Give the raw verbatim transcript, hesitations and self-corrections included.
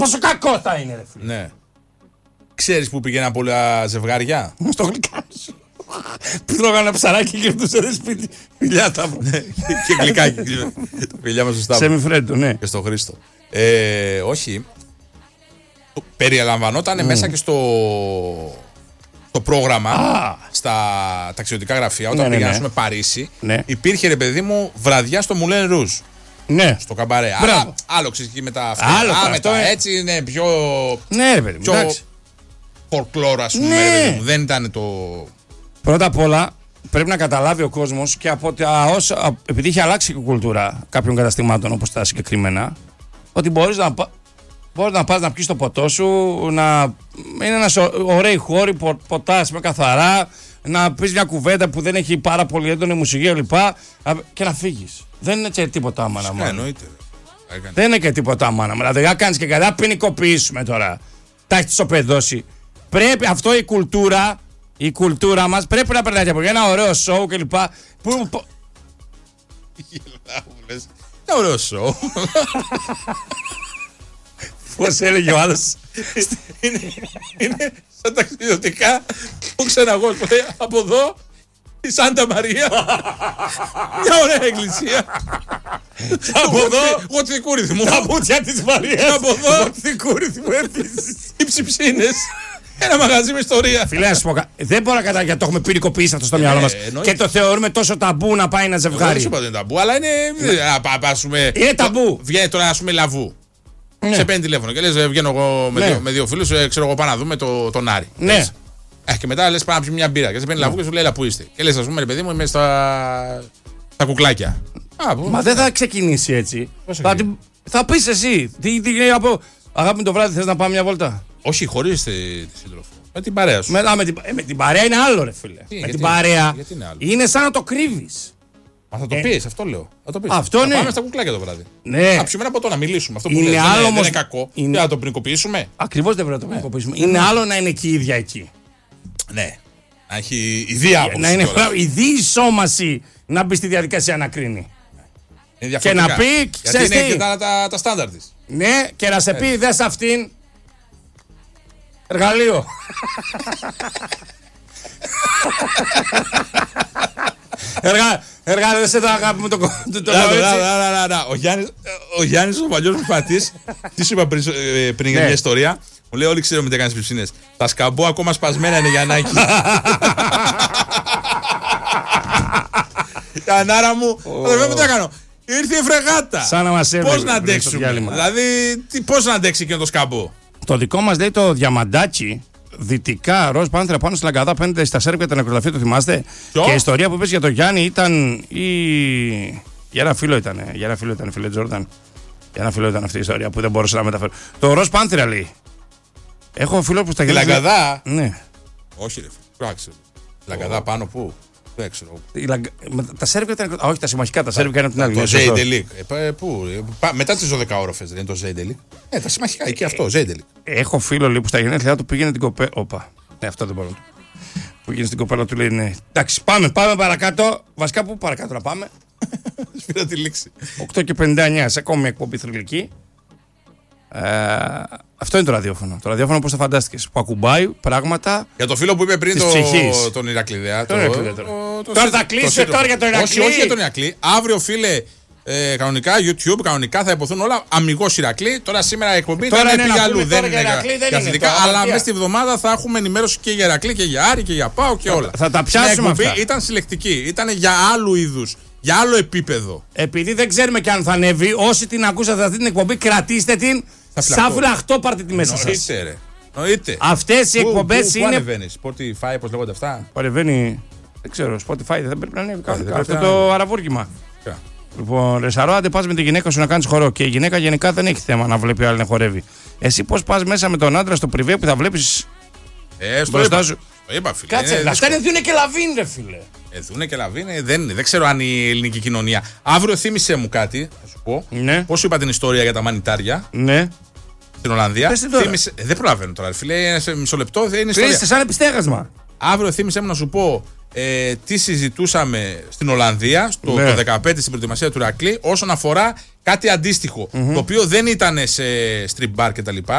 Πόσο κακό θα είναι, ρε φίλε. Ναι. Ξέρεις που πήγαιναν πολλά ζευγάρια? Στο γλυκάνισο. Που τρώγανε ψαράκι και του έδωσε σπίτι. Φιλιά τα μου. Και γλυκάκι. Τα φιλιά μας στο Σταύρο. Σεμιφρέντο, ναι. Και στο Χρήστο. Ε, όχι. Περιελαμβανόταν mm. μέσα και στο, στο πρόγραμμα, ah. στα ταξιδιωτικά γραφεία, όταν ναι, πήγαμε ναι, ναι. Παρίσι, ναι. Υπήρχε, ρε παιδί μου, βραδιά στο Μουλέν Ρουζ. Ναι. Στο καμπαρέ. Άρα, άλλο ξέρεις με τα αυτά. Άλλο, Α, με τα ε... έτσι είναι πιο. Ναι, ρε παιδί μου. Πιο φορκλόρα, ας πούμε. Ναι. Ρε παιδί μου. Δεν ήταν το. Πρώτα απ' όλα, πρέπει να καταλάβει ο κόσμος και από τα όσα. Επειδή έχει αλλάξει η κουλτούρα κάποιων καταστημάτων όπως τα συγκεκριμένα, ότι μπορείς να. Μπορείς να πας να πιεις το ποτό σου, να είναι ένας ωραίοι χώροι, ποτά με καθαρά, να πεις μια κουβέντα που δεν έχει πάρα πολύ έντονη μουσική λοιπά, και να φύγεις. Δεν είναι και τίποτα άμα να μάθει. Δεν είναι και τίποτα άμα να μάθει. Δηλαδή, κάνεις και καλά, ποινικοποιήσουμε τώρα. Τα έχεις ισοπεδώσει. Πρέπει αυτό η κουλτούρα, η κουλτούρα μας πρέπει να περνάει από ένα ωραίο σοου κλπ. Που... Ένα ωραίο σοου. Πώς έλεγε ο άλλος. είναι, είναι σαν ταξιδιωτικά που ξεναγός που λέει από εδώ η Σάντα Μαρία. Μια ωραία εκκλησία. Από εδώ γοτθικού ρυθμού. Τα πούτια της Μαρίας. Από εδώ γοτθικού ρυθμού επίσης. Οι ψιψίνες. Ένα μαγαζί με ιστορία. Φίλε, να σου πω, δεν μπορώ να καταλάβω γιατί το έχουμε ποινικοποιήσει αυτό στο μυαλό μας και το θεωρούμε τόσο ταμπού να πάει ένα ζευγάρι. Δεν σου είπα ότι είναι ταμπού, αλλά είναι. Είναι ταμπού. Βγαίνει τώρα, α πούμε, λαβού. Ναι. Σε παίρνει τηλέφωνο και λες βγαίνω εγώ με, ναι. δύο, με δύο φίλους, ε, ξέρω εγώ πάμε να δούμε το, τον Άρη. Ναι. Ε, και μετά λες πάμε να πιει μια μπύρα και σε παίρνει ναι. λαβού και σου λέει, έλα που είστε. Και λες, ας πούμε, ρε παιδί μου, είμαι στα, στα κουκλάκια. Α, που, μα δεν θα ξεκινήσει έτσι. Θα, θα πεις εσύ. Τι, τι, τι, από, αγάπη μου το βράδυ θες να πάμε μια βόλτα? Όχι, χωρίς τη, τη σύντροφο. Με την παρέα σου. Με, με, την, με την παρέα είναι άλλο, ρε φίλε. Τι, με γιατί, την παρέα είναι, είναι σαν να το κρύβεις. Μα θα το ε. πεις, αυτό λέω. Θα το πεις. Αυτό θα ναι. πάμε στα κουκλάκια το βράδυ. Ναι. Θα πιούμε ένα ποτό να μιλήσουμε. Αυτό που είναι λες, άλλο δεν, όμως... δεν είναι κακό. Είναι... να το ποινικοποιήσουμε. Ακριβώς δεν πρέπει να το ποινικοποιήσουμε. Ναι. Είναι άλλο να είναι εκεί η ίδια εκεί. Ναι. Να έχει ιδία άποψη. Να είναι η διεισόμαση να μπει στη διαδικασία να κρίνει. Και να πει, ξέρεις τι. Είναι και τα, τα, τα στάνταρ της. Ναι, και να σε πει, δες αυτήν. Εργαλείο. Εργαλείο, δεν σε το αγάπη μου το κομμάτι. Ο Γιάννης ο παλιός μου πατής, τι σου είπα πριν για μια ιστορία, μου λέει όλοι ξέρουμε τι έκανες πιψίνες. Τα σκαμπό ακόμα σπασμένα είναι Γιαννάκη. Γιαννάρα μου, αδερφέ μου τι έκανα. Ήρθε η φρεγάτα. Σαν να μας έβγαλε. Πώς να αντέξουμε. Δηλαδή, πώς να αντέξει εκείνο το σκαμπό. Το δικό μας λέει το διαμαντάκι. Δυτικά, ροζ πάνθρα πάνω στη Λαγκαδά, πέντε στα Σέρβια τα νεκροταφεία, το θυμάστε? Ποιο? Και η ιστορία που πες για τον Γιάννη ήταν. Η... Για ένα φίλο ήταν. Για ένα φίλο ήταν, φίλε Τζόρνταν. Για ένα φίλο ήταν αυτή η ιστορία που δεν μπορούσα να μεταφέρω. Το ροζ πάνθρα λέει. Έχω φίλο που στα γελάει. Λαγκαδά. Ναι. Όχι, ρε φίλε. Λαγκαδά πάνω πού? Δεν ξέρω. Λαγ... Τα Σέρβια ήταν. Όχι, τα συμμαχικά, τα Σέρβια ήταν από την άλλη. Το Ζέιντελικ. Πού? Μετά τις δώδεκα ώροφες δεν είναι το Ζέιντελικ. Ε, τα συμμαχικά, εκεί αυτό, Ζέιντελικ. Έχω φίλο λέει, που στα γενέθλιά του πήγαινε την κοπέλα. Όπα. Ναι, αυτό δεν μπορώ. Που πήγαινε στην κοπέλα του λέει ναι. Εντάξει, πάμε, πάμε παρακάτω. Βασικά, πού παρακάτω να πάμε? Σπίτα τη λήξη. οκτώ και πενήντα εννιά σε ακόμη εκπομπή θρυλική. Ε, αυτό είναι το ραδιόφωνο. Το ραδιόφωνο πώς το φαντάστηκες. Που ακουμπάει πράγματα. Για το φίλο που είπε πριν το, τον Ηρακλειδέα. Τον Ηρακλειδέα τώρα. Το, τώρα θα κλείσει τώρα για τον Ηρακλή. Όχι, όχι για τον Ηρακλή. Αύριο, φίλε, ε, κανονικά YouTube, κανονικά θα υποθούν όλα. Αμιγώς Ηρακλή. Τώρα σήμερα η εκπομπή τώρα δεν είναι πήγε αλλού. Δεν είναι για αθλητικά. Αλλά μέσα στη βδομάδα θα έχουμε ενημέρωση και για Ηρακλή και για Άρη και για Πάο και όλα. Θα τα πιάσουμε αυτά. Ήταν συλλεκτική. Ήταν για άλλου είδους. Για άλλο επίπεδο. Επειδή δεν ξέρουμε και αν θα ανέβει, όσοι την ακούσατε αυτή την εκπομπή, κρατήστε την. Σαν φυλαχτόπαρτη τη μέσα σας. Νοείται. Αυτές οι εκπομπές είναι. Πού ανεβαίνει, Spotify, πώς λέγονται αυτά. Παρεβαίνει. Δεν ξέρω, Spotify δεν πρέπει να ανέβει. Αυτό το αραβούργημα. Λοιπόν, Ρεσαρό, άντε πας με τη γυναίκα σου να κάνεις χορό. Και η γυναίκα γενικά δεν έχει θέμα να βλέπει άλλη να χορεύει. Εσύ πώς πας μέσα με τον άντρα στο πριβέ που θα βλέπεις. Ε, στο είπα, σου. Το είπα, φίλε. Κάτσε, αυτά είναι Δούνε και Λαβίν, ρε φίλε. Ε, Δούνε και Λαβίν, δεν, δεν ξέρω αν η ελληνική κοινωνία. Αύριο θύμισε μου κάτι, θα σου πω. Ναι. Πώς σου είπα την ιστορία για τα μανιτάρια. Ναι. Στην Ολλανδία. Θύμισε, ε, δεν προλαβαίνω τώρα, φίλε, σε μισό λεπτό. Είναι ιστορία. Είστε σαν επιστέγασμα. Αύριο θύμισε μου να σου πω ε, τι συζητούσαμε στην Ολλανδία στο ναι. το δεκαπέντε στην προετοιμασία του Ηρακλή όσον αφορά κάτι αντίστοιχο. Mm-hmm. Το οποίο δεν ήταν σε strip bar κτλ.